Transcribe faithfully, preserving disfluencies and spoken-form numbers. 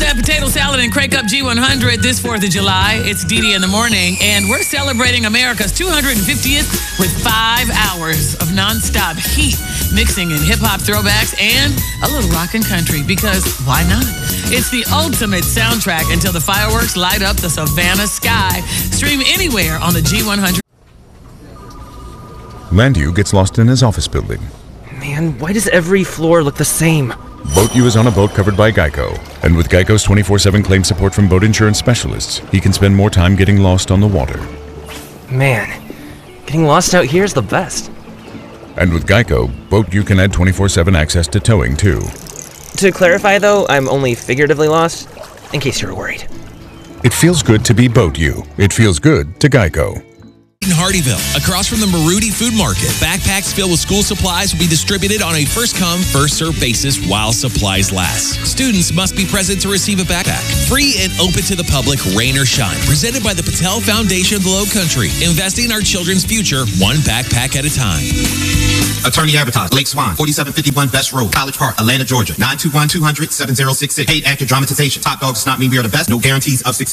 have potato salad and Craig Up G one hundred this fourth of July. It's Dee Dee in the morning, and we're celebrating America's two hundred fiftieth with five hours of nonstop heat, mixing in hip-hop throwbacks and a little rock and country, because why not? It's the ultimate soundtrack until the fireworks light up the Savannah sky. Stream anywhere on the G one hundred. Landu gets lost in his office building. Man, why does every floor look the same? BoatU is on a boat covered by Geico, and with Geico's twenty-four seven claim support from boat insurance specialists, he can spend more time getting lost on the water. Man, getting lost out here is the best. And with Geico, BoatU can add twenty-four seven access to towing too. To clarify though, I'm only figuratively lost, in case you were worried. It feels good to be BoatU. It feels good to Geico. In Hardyville, across from the Maruti Food Market, backpacks filled with school supplies will be distributed on a first-come, first-served basis while supplies last. Students must be present to receive a backpack. Free and open to the public, rain or shine. Presented by the Patel Foundation of the Low Country. Investing in our children's future, one backpack at a time. Attorney advertised. Lake Swan, forty-seven fifty-one Best Road, College Park, Atlanta, Georgia. nine two one, two hundred, seven zero six six. Paid actor dramatization. Top dogs does not mean we are the best. No guarantees of success.